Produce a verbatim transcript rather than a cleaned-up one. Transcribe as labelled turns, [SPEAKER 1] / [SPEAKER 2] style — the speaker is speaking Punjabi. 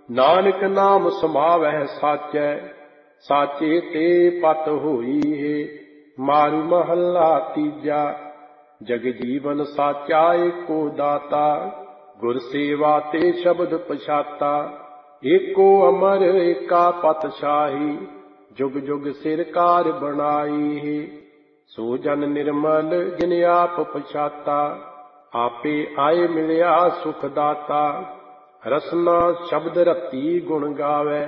[SPEAKER 1] ਨਾਨਕ ਨਾਮ ਸਮਾਵਹਿ ਸਾਚੈ, ਸਾਚੇ ਤੇ ਪਤ ਹੋਈ ਹੈ। ਮਾਰੂ ਮਹੱਲਾ ਤੀਜਾ। ਜਗ ਜੀਵਨ ਸਾਚਾ ਏਕੋ ਦਾਤਾ, ਗੁਰ ਸੇਵਾ ਤੇ ਸ਼ਬਦ ਪਛਾਤਾ। ਏਕੋ ਅਮਰ ਏਕਾ ਪਤਸ਼ਾਹੀ, ਜੁਗ ਜੁਗ ਸਿਰ ਕਾਰ ਬਣਾਈ ਹੈ। ਸੋ ਜਨ ਨਿਰਮਲ ਜਿਨ ਆਪ ਪਛਾਤਾ, ਆਪੇ ਆਏ ਮਿਲਿਆ ਸੁਖ ਦਾਤਾ। ਰਸਨਾ ਸ਼ਬਦ ਰਤੀ ਗੁਣ ਗਾਵੈ,